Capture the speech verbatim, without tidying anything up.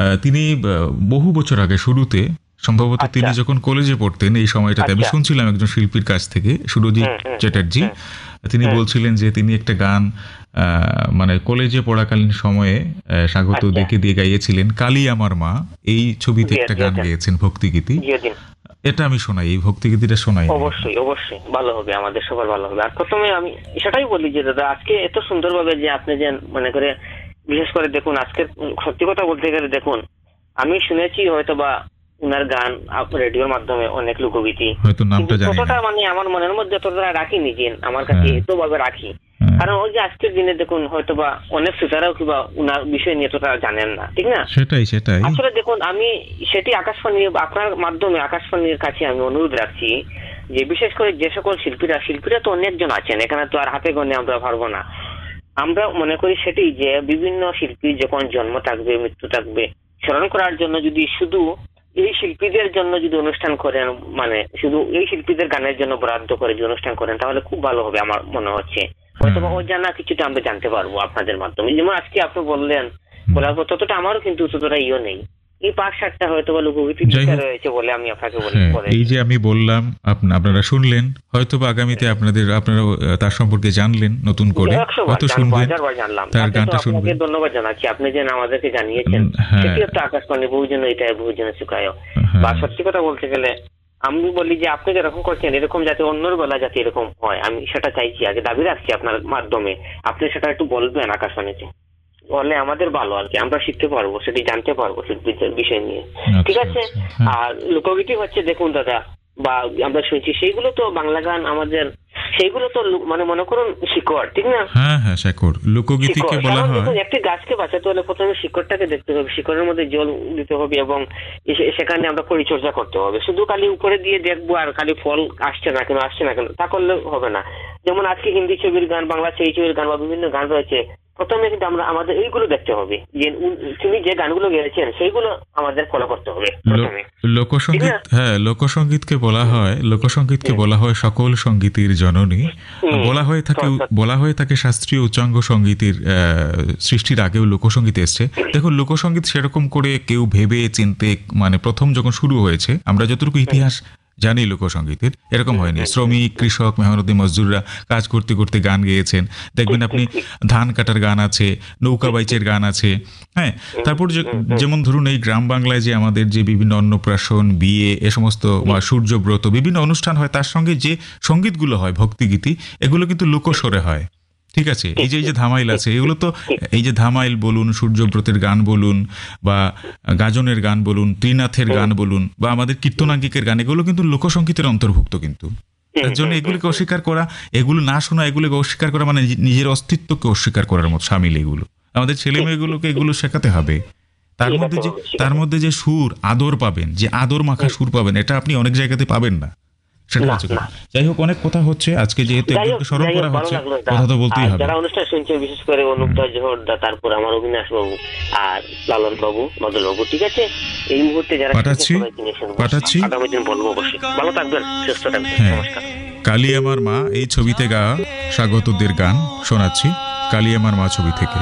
তিনি বহু বছর আগে শুরুতে সম্ভবত তিনি যখন কলেজে পড়তেন এই সময়টাতে আমি শুনছিলাম একজন শিল্পীর কাছ থেকে, সুরজিৎ চ্যাটার্জি, তিনি বলছিলেন যে তিনি একটা গান মানে কলেজে পড়াকালীন সময়ে স্বাগত দেখে দিয়ে গাইয়েছিলেন কালী আমার মা, এই ছবিতে একটা গান গেয়েছেন ভক্তিগীতি। এটা আমি শোনাই, এই ভক্তিগীতিটা শোনাই। অবশ্যই অবশ্যই ভালো হবে, আমাদের সবার ভালো হবে। আর প্রথমে আমি সেটাই বলি যে দাদা আজকে এত সুন্দরভাবে যে আপনি যে মনে করে বিশেষ করে দেখুন আজকে সত্যি কথা বলতে গেলে দেখুন আমি শুনেছি হয়তো বা উনার গান রেডিওর মাধ্যমে অনেক লোকগীতি, ততটা মানে আমার মনের মধ্যে ততটা রাখিনি যে আমার কাছে এত ভাবে রাখি, কারণ ওই যে আজকের দিনে দেখুন হয়তো বা অনেক শ্রোতারাও কিংবা উনার বিষয় নিয়ে ততটা জানেন না, ঠিক না? সেটাই সেটাই আসলে দেখুন আমি সেটি আকাশবাণী আপনার মাধ্যমে আকাশবাণীর কাছে আমি অনুরোধ রাখছি যে বিশেষ করে যে সকল শিল্পীরা শিল্পীরা তো অনেকজন আছেন, এখানে তো আর হাতে গণে আমরা পারবো না। আমরা মনে করি সেটি যে বিভিন্ন শিল্পীর যখন জন্ম থাকবে মৃত্যু থাকবে স্মরণ করার জন্য যদি শুধু এই শিল্পীদের জন্য যদি অনুষ্ঠান করেন, মানে শুধু এই শিল্পীদের গানের জন্য বরাদ্দ করে যদি অনুষ্ঠান করেন তাহলে খুব ভালো হবে আমার মনে হচ্ছে। হয়তো ও জানা কিছুটা আমরা জানতে পারবো আপনাদের মাধ্যমে, যেমন আজকে আপনি বললেন বলার পর ততটা আমারও কিন্তু ততটা ইয়ে নেই। এই পাঁচ সাতটা হয়তো বা লোকগীতি রয়েছে বলে আমি আপনাকে বলি। এই যে আমি বললাম আপনারা শুনলেন, হয়তো বা আগামীতে আপনাদের আপনারা তার সম্পর্কে জানলেন নতুন করে, হয়তো শুনবেন, তার গানটা শুনবেন। ধন্যবাদ জানাচ্ছি আপনি যে আমাদেরকে জানিয়েছেন, সেটি একটা আকাশবাণী বহুজন এটা বহুজন শুকায়। বা সত্যি কথা বলতে গেলে আমি বলি যে আপনি যেরকম করছেন এরকম যাতে অন্যর বেলা যাতে এরকম হয়, আমি সেটা চাইছি, আগে দাবি রাখছি আপনার মাধ্যমে আপনি সেটা একটু বলবেন আকাশবাণীতে, বলে আমাদের ভালো আর কি, আমরা শিখতে পারবো, সেটি জানতে পারবো শিল্পীদের বিষয় নিয়ে, ঠিক আছে? আর লোকগীতি হচ্ছে দেখুন দাদা বা আমরা শুনছি সেইগুলো তো বাংলা গান আমাদের, সেইগুলো তো মানে মনে করুন শিকড়, ঠিক না? হ্যাঁ হ্যাঁ শিকড়, লোকগীতিকে বলা হয়। একটি গাছকে বাঁচাতে হলে প্রথমে শিকড়টাকে দেখতে হবে, শিকড়ের মধ্যে জল দিতে হবে এবং সেখানে আমরা পরিচর্যা করতে হবে। শুধু খালি উপরে দিয়ে দেখবো আর খালি ফল আসছে না কেন আসছে না কেন তা করলে হবে না। যেমন আজকে হিন্দি ছবির গান, বাংলা সেই ছবির গান বা বিভিন্ন গান রয়েছে, প্রথমে কিন্তু আমরা আমাদের এইগুলো দেখতে হবে যে তিনি যে গানগুলো গেয়েছেন সেইগুলো আমাদের ফলো করতে হবে। লোকসঙ্গীত, হ্যাঁ লোকসঙ্গীতকে বলা হয়, লোকসঙ্গীতকে বলা হয় সকল সঙ্গীতের জননী, বলা হয়ে থাকে বলা হয়ে থাকে শাস্ত্রীয় উচ্চাঙ্গ সঙ্গীতের সৃষ্টির আগেও লোকসঙ্গীত এসছে। দেখুন লোকসঙ্গীত সেরকম করে কেউ ভেবে চিনতে মানে প্রথম যখন শুরু হয়েছে, আমরা যতটুকু ইতিহাস জানি লোকসঙ্গীতের, এরকম হয়নি। শ্রমিক, কৃষক, মেহনতি মজদুররা কাজ করতে করতে গান গেয়েছেন। দেখবেন আপনি ধান কাটার গান আছে, নৌকা বাইচের গান আছে, হ্যাঁ। তারপর যেমন ধরুন এই গ্রাম বাংলায় যে আমাদের যে বিভিন্ন অন্নপ্রাশন, বিয়ে, এ সমস্ত সূর্যব্রত বিভিন্ন অনুষ্ঠান হয়, তার সঙ্গে যে সঙ্গীতগুলো হয় ভক্তিগীতি, এগুলো কিন্তু লোকস্বরে হয়, ঠিক আছে? এই যে এই যে ধামাইল আছে, এগুলো তো এই যে ধামাইল বলুন, সূর্যব্রতের গান বলুন, বা গাজনের গান বলুন, ত্রিনাথের গান বলুন, বা আমাদের কীর্তনাঙ্গিকের গান, এগুলো কিন্তু লোকসঙ্গীতের অন্তর্ভুক্ত। কিন্তু তার জন্য এগুলিকে অস্বীকার করা, এগুলো না শোনা, এগুলোকে অস্বীকার করা মানে নিজের অস্তিত্বকে অস্বীকার করার মতো সামিল। এগুলো আমাদের ছেলে মেয়েগুলোকে এগুলো শেখাতে হবে। তার মধ্যে যে তার মধ্যে যে সুর আদর পাবেন, যে আদর মাখা সুর পাবেন, এটা আপনি অনেক জায়গাতে পাবেন না। যাই হোক, অনেক কথা হচ্ছে আজকে, যেহেতু একজনকে স্মরণ করা হচ্ছে, কথা তো বলতেই হবে। যারা অনুষ্ঠান শুনছে বিশেষ করে অনুপদা জোহর দা, তারপর আমার অবিনাশ বাবু আর লালন বাবু, মদন বাবু, ঠিক আছে? এই মুহূর্তে যারা পাঠাচ্ছি পাঠাচ্ছি আগামী দিন বলবো অবশ্যই। ভালো থাকবেন, সুস্থ থাকবেন, নমস্কার। কালী আমার মা এই ছবিতে গাওয়া স্বাগতদের গান শোনাচ্ছি, কালী আমার মা ছবি থেকে।